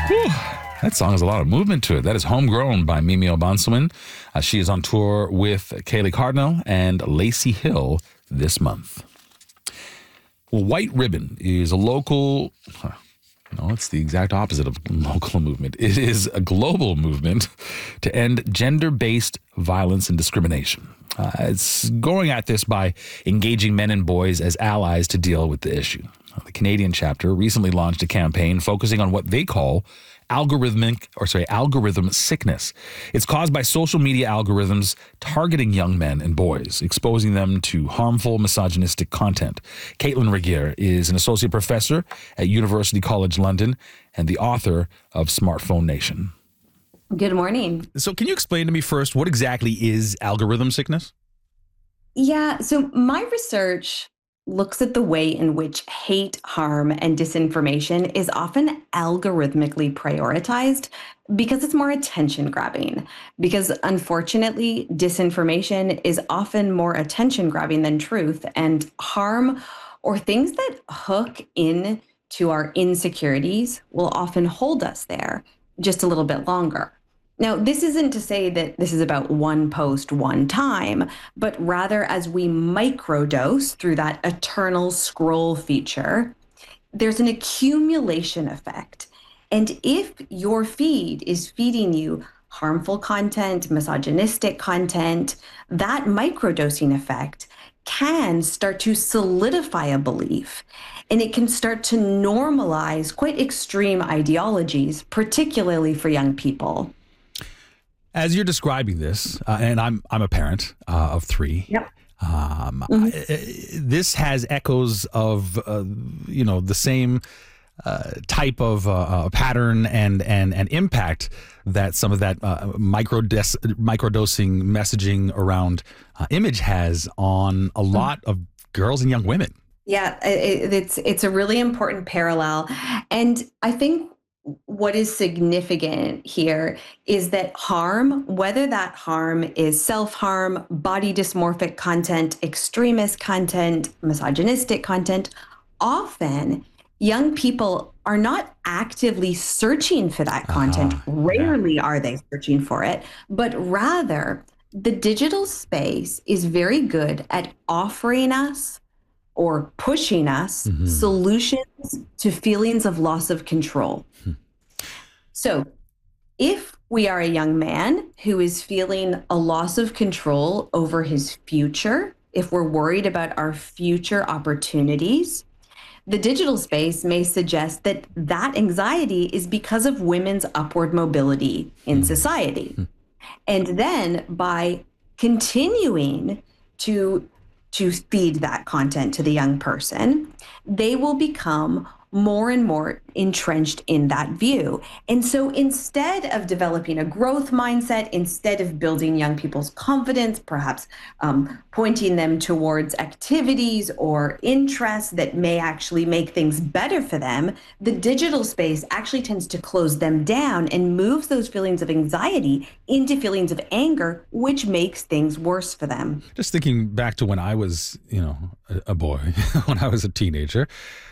Whew, that song has a lot of movement to it. That is Homegrown by Mimi Obansuin. She is on tour with Kaylee Cardinal and Lacey Hill this month. Well, White Ribbon is a local... No, it's the exact opposite of local movement. It is a global movement to end gender-based violence and discrimination. It's going at this by engaging men and boys as allies to deal with the issue. The Canadian chapter recently launched a campaign focusing on what they call algorithm sickness. It's caused by social media algorithms targeting young men and boys, exposing them to harmful misogynistic content. Caitlin Regier is an associate professor at University College London and the author of Smartphone Nation. Good morning. So can you explain to me first, what exactly is algorithm sickness? Yeah, so my research looks at the way in which hate, harm, and disinformation is often algorithmically prioritized because it's more attention grabbing. Because unfortunately, disinformation is often more attention grabbing than truth, and harm or things that hook in to our insecurities will often hold us there just a little bit longer. Now, this isn't to say that this is about one post, one time, but rather as we microdose through that eternal scroll feature, there's an accumulation effect. And if your feed is feeding you harmful content, misogynistic content, that microdosing effect can start to solidify a belief, and it can start to normalize quite extreme ideologies, particularly for young people. As you're describing this, and I'm a parent of three. Yep. This has echoes of the same type of pattern and impact that some of that microdosing messaging around image has on a lot of girls and young women. Yeah, it's a really important parallel, and I think what is significant here is that harm, whether that harm is self-harm, body dysmorphic content, extremist content, misogynistic content, often young people are not actively searching for that content. Rarely are they searching for it, but rather the digital space is very good at offering us or pushing us solutions to feelings of loss of control. So if we are a young man who is feeling a loss of control over his future, if we're worried about our future opportunities, the digital space may suggest that that anxiety is because of women's upward mobility in society. And then by continuing to feed that content to the young person, they will become more and more entrenched in that view. And so instead of developing a growth mindset, instead of building young people's confidence, perhaps pointing them towards activities or interests that may actually make things better for them, the digital space actually tends to close them down and moves those feelings of anxiety into feelings of anger, which makes things worse for them. Just thinking back to when I was, a boy, when I was a teenager,